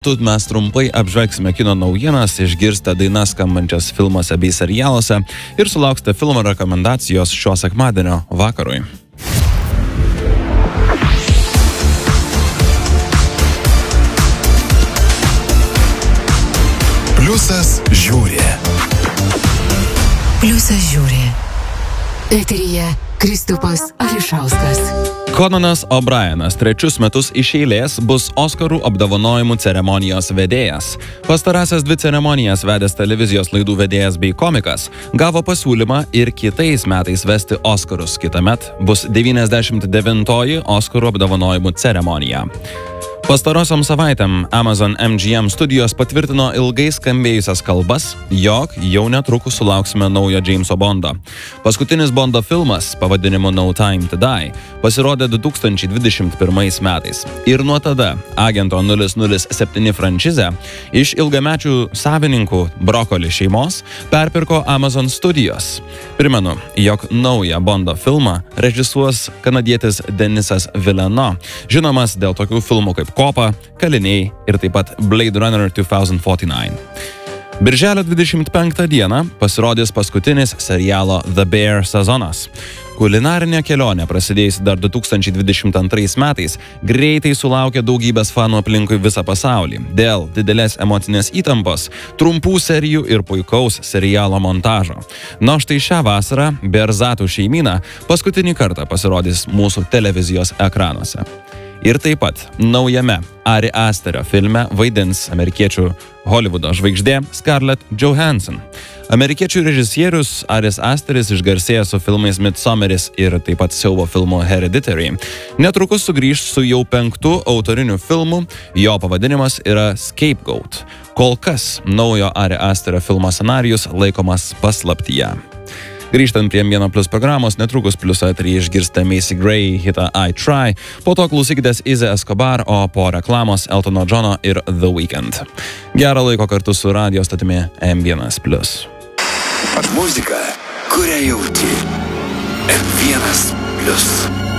Tad mes trumpai apžvelgsime kino naujienas, išgirsite dainas skambančias filmuose bei serialuose ir sulauksite filmo rekomendacijos šio sekmadienio vakarui. Pliusas žiūri. Pliusas žiūri. Eteryje Kristupas Ališauskas. Conanas O'Brienas 3 metus iš eilės bus Oskarų apdovanojimų ceremonijos vedėjas. Pastarąsias 2 ceremonijas vedęs televizijos laidų vedėjas bei komikas gavo pasiūlymą ir kitais metais vesti Oskarus. Kitamet bus 99-oji Oskarų apdovanojimų ceremonija. Pastarosiom savaitėm Amazon MGM studijos patvirtino ilgai skambėjusias kalbas, jog jau netrukus sulauksime naujo Jameso Bondo. Paskutinis Bondo filmas, pavadinimu No Time to Die, pasirodė 2021 metais. Ir nuo tada Agento 007 franšizę iš ilgamečių savininkų Brokoli šeimos perpirko Amazon studijos. Primenu, jog naują Bondo filmą režisuos kanadietis Denisas Villeneuve, žinomas dėl tokių filmų kaip Kopa, Kaliniai ir taip pat Blade Runner 2049. Birželio 25 dieną pasirodys paskutinis serialo The Bear sezonas. Kulinarinė kelionė, prasidėjusi dar 2022 metais, greitai sulaukė daugybės fanų aplinkui visą pasaulį. Dėl didelės emocinės įtampos, trumpų serijų ir puikaus serialo montažo. Na štai šią vasarą Bearzatų šeimyna paskutinį kartą pasirodys mūsų televizijos ekranuose. Ir taip pat naujame Ari Asterio filme vaidins amerikiečių Hollywoodo žvaigždė Scarlett Johansson. Amerikiečių režisierius Aris Asteris išgarsėjęs su filmais Midsommeris ir taip pat siaubo filmu Hereditary. Netrukus sugrįš su jau 5 autoriniu filmu, jo pavadinimas yra Scapegoat. Kol kas naujo Ari Asterio filmo scenarijus laikomas paslaptyje. Grįžtant prie Mėno Plus programos, netrukus Pliuso eteryje išgirsite Macy Gray hitą I Try, po to klausykitės Izzy Escobar, o po reklamos Eltono Johno ir The Weeknd. Gerą laiko kartu su radio statimi M1 Plus. Muzika, kurią jauti. M1 Plus.